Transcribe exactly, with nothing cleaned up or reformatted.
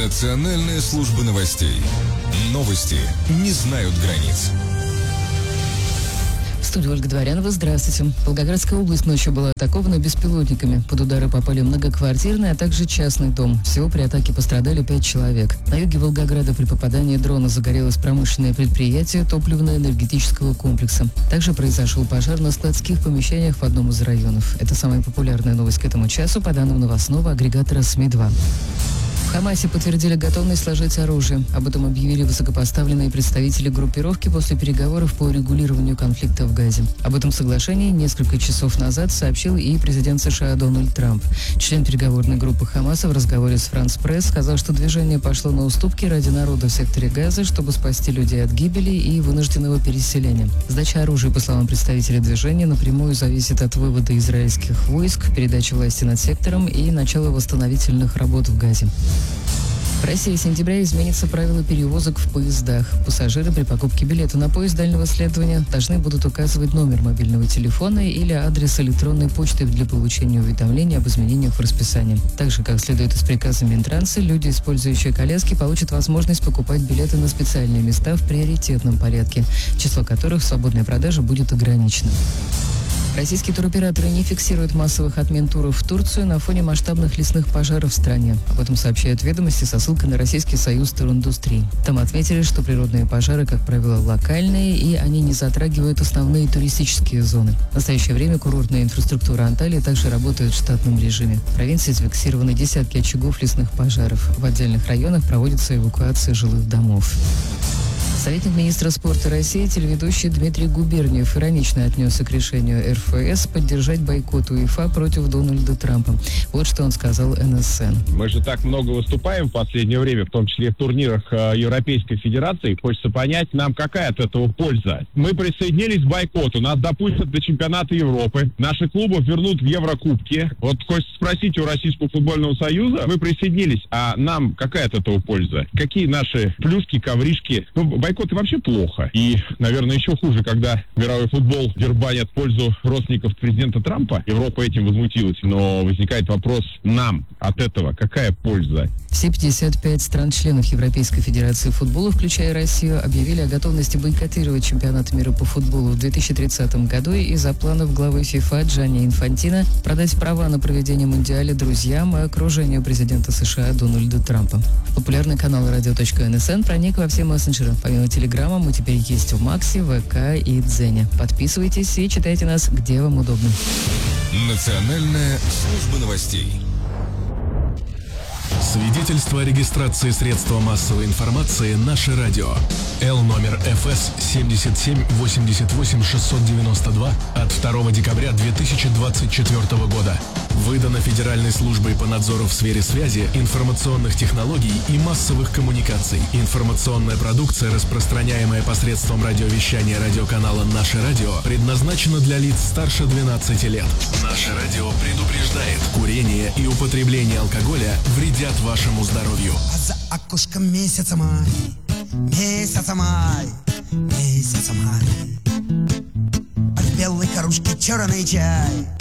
Национальная служба новостей. Новости не знают границ. В студии Ольга Дворянова. Здравствуйте. Волгоградская область ночью была атакована беспилотниками. Под удары попали многоквартирный, а также частный дом. Всего при атаке пострадали пять человек. На юге Волгограда при попадании дрона загорелось промышленное предприятие топливно-энергетического комплекса. Также произошел пожар на складских помещениях в одном из районов. Это самая популярная новость к этому часу, по данным новостного агрегатора СМИ два. В Хамасе подтвердили готовность сложить оружие. Об этом объявили высокопоставленные представители группировки после переговоров по урегулированию конфликта в Газе. Об этом соглашении несколько часов назад сообщил и президент США Дональд Трамп. Член переговорной группы Хамаса в разговоре с France Press сказал, что движение пошло на уступки ради народа в секторе Газа, чтобы спасти людей от гибели и вынужденного переселения. Сдача оружия, по словам представителей движения, напрямую зависит от вывода израильских войск, передачи власти над сектором и начала восстановительных работ в Газе. В России с сентября изменятся правила перевозок в поездах. Пассажиры при покупке билета на поезд дальнего следования должны будут указывать номер мобильного телефона или адрес электронной почты для получения уведомлений об изменениях в расписании. Так же, как следует из приказа Минтранса, люди, использующие коляски, получат возможность покупать билеты на специальные места в приоритетном порядке, число которых в свободной продаже будет ограничено. Российские туроператоры не фиксируют массовых отмен туров в Турцию на фоне масштабных лесных пожаров в стране. Об этом сообщают «Ведомости» со ссылкой на Российский союз туриндустрии. Там отметили, что природные пожары, как правило, локальные, и они не затрагивают основные туристические зоны. В настоящее время курортная инфраструктура Анталии также работает в штатном режиме. В провинции зафиксированы десятки очагов лесных пожаров. В отдельных районах проводится эвакуация жилых домов. Советник министра спорта России, телеведущий Дмитрий Губерниев, иронично отнесся к решению эр эф эс поддержать бойкот УЕФА против Дональда Трампа. Вот что он сказал эн эс эн. Мы же так много выступаем в последнее время, в том числе в турнирах э, Европейской Федерации. Хочется понять, нам какая от этого польза. Мы присоединились к бойкоту, нас допустят до чемпионата Европы, наши клубы вернут в Еврокубки. Вот хочется спросить у Российского футбольного союза, мы присоединились, а нам какая от этого польза? Какие наши плюшки, ковришки? Ну, бойкоты вообще плохо. И, наверное, еще хуже, когда мировой футбол дербанят в пользу родственников президента Трампа. Европа этим возмутилась. Но возникает вопрос, нам от этого какая польза? Все пятьдесят пять стран-членов Европейской Федерации футбола, включая Россию, объявили о готовности бойкотировать чемпионат мира по футболу в две тысячи тридцатом году из-за планов главы ФИФА Джанни Инфантино продать права на проведение Мундиаля друзьям и окружению президента США Дональда Трампа. Популярный канал радио точка эн эс эн проник во все мессенджеры. Помимо Телеграма мы теперь есть в Максе, ВК и Дзене. Подписывайтесь и читайте нас, где вам удобно. Национальная служба новостей. Свидетельство о регистрации средства массовой информации «Наше радио». Л номер эф эс семь семь восемь восемь шесть девять два от второго декабря две тысячи двадцать четвёртого года. Выдано Федеральной службой по надзору в сфере связи, информационных технологий и массовых коммуникаций. Информационная продукция, распространяемая посредством радиовещания радиоканала «Наше радио», предназначена для лиц старше двенадцати лет. «Наше радио» предупреждает, курение и употребление алкоголя вредят вашему здоровью. А за окошком месяца май, месяца май, месяца май. От белой кружки черный чай.